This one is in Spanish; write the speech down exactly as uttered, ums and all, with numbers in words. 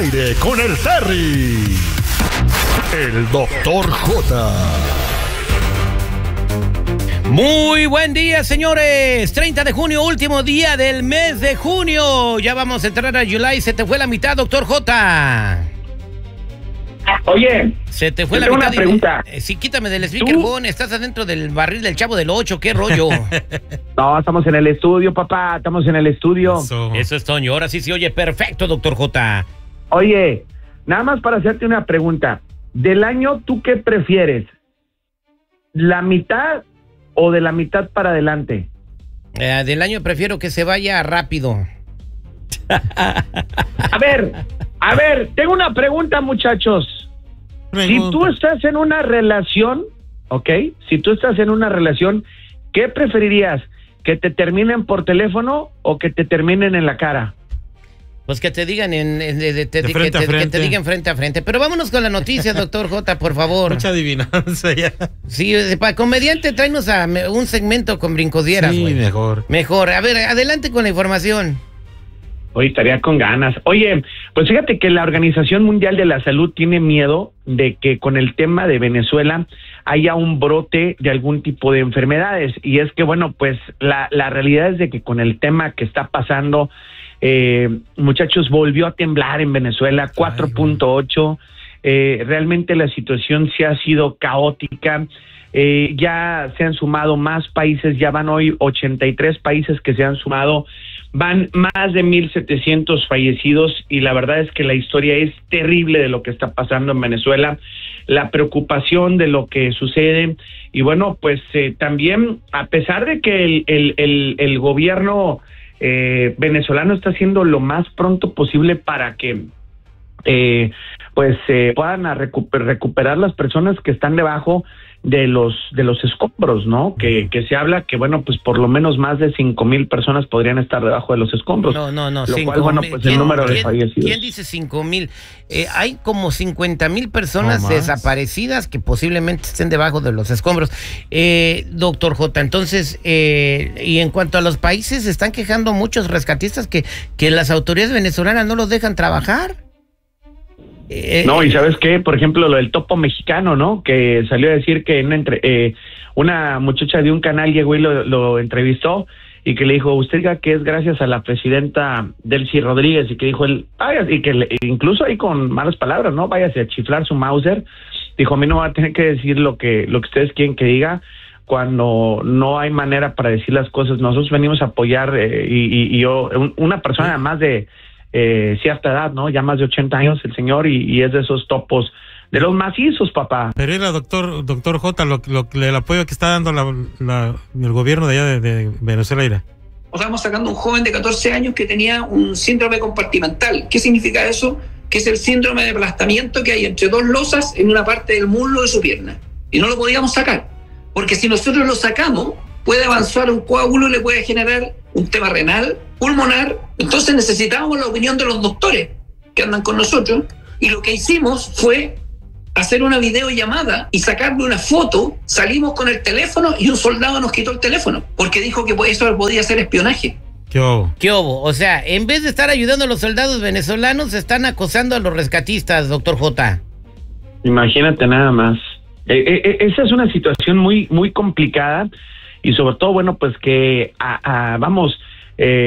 aire con el Terry. El doctor J. Muy buen día, señores. treinta de junio, último día del mes de junio. Ya vamos a entrar a July. Se te fue la mitad, doctor J. Oye, se te fue la tengo mitad. una pregunta. Eh, sí, quítame del speakerphone. Estás adentro del barril del Chavo del Ocho. ¿Qué rollo? No, estamos en el estudio, papá. Estamos en el estudio. Eso, Eso es, Toño. Ahora sí se oye perfecto, doctor J. Oye, nada más para hacerte una pregunta. Del año, ¿tú qué prefieres? ¿La mitad o de la mitad para adelante? Eh, del año prefiero que se vaya rápido. A ver, a ver, tengo una pregunta, muchachos. Pregunta. Si tú estás en una relación, ¿ok? Si tú estás en una relación, ¿qué preferirías? ¿Que te terminen por teléfono o que te terminen en la cara? Pues que te digan en, en, de, de, de, de que, te, frente. que te digan frente a frente. Pero vámonos con la noticia, doctor J, por favor. Mucha adivinanza ya. Sí, para comediante, tráenos a un segmento con brincodieras, Sí, güey. mejor. Mejor. A ver, adelante con la información. Oye, estaría con ganas. Oye, pues fíjate que la Organización Mundial de la Salud tiene miedo de que con el tema de Venezuela haya un brote de algún tipo de enfermedades. Y es que, bueno, pues la, la realidad es de que con el tema que está pasando, eh, muchachos, volvió a temblar en Venezuela, cuatro punto ocho. Eh, realmente la situación sí ha sido caótica. Eh, ya se han sumado más países, ya van hoy ochenta y tres países que se han sumado. Van más de mil setecientos fallecidos y la verdad es que la historia es terrible de lo que está pasando en Venezuela, la preocupación de lo que sucede y bueno, pues eh, también a pesar de que el, el, el, el gobierno eh, venezolano está haciendo lo más pronto posible para que eh, pues eh, puedan a recuper, recuperar las personas que están debajo de los de los escombros, ¿no? Que, que se habla que, bueno, pues por lo menos más de cinco mil personas podrían estar debajo de los escombros. No, no, no. Lo cual, bueno, pues el número de fallecidos. ¿Quién dice cinco mil? Eh, hay como cincuenta mil personas no desaparecidas que posiblemente estén debajo de los escombros. Eh, doctor J, entonces, eh, y en cuanto a los países, se están quejando muchos rescatistas que, que las autoridades venezolanas no los dejan trabajar. Eh, no, y ¿sabes qué? Por ejemplo, lo del topo mexicano, ¿no? Que salió a decir que una, entre, eh, una muchacha de un canal llegó y lo, lo entrevistó y que le dijo, usted diga que es gracias a la presidenta Delcy Rodríguez, y que dijo él, vaya, y que le, incluso ahí con malas palabras, ¿no? Váyase a chiflar su Mauser. Dijo, a mí no va a tener que decir lo que, lo que ustedes quieren que diga cuando no hay manera para decir las cosas. Nosotros venimos a apoyar eh, y, y, y yo, un, una persona además de Eh, cierta edad, ¿no? Ya más de ochenta años el señor y, y es de esos topos, de los macizos, papá. Pero era doctor doctor J, lo, lo, el apoyo que está dando la, la, el gobierno de allá de, de Venezuela. Era. Estamos sacando un joven de catorce años que tenía un síndrome compartimental. ¿Qué significa eso? Que es el síndrome de aplastamiento que hay entre dos losas en una parte del muslo de su pierna. Y no lo podíamos sacar, porque si nosotros lo sacamos, puede avanzar un coágulo y le puede generar un tema renal, pulmonar. Entonces necesitábamos la opinión de los doctores que andan con nosotros, y lo que hicimos fue hacer una videollamada y sacarle una foto. Salimos con el teléfono y un soldado nos quitó el teléfono porque dijo que eso podía ser espionaje. ¿Qué hubo? ¿Qué hubo? O sea, en vez de estar ayudando a los soldados venezolanos, están acosando a los rescatistas, doctor J. Imagínate nada más. Eh, eh, esa es una situación muy, muy complicada y sobre todo, bueno, pues que, a, a, vamos... Eh,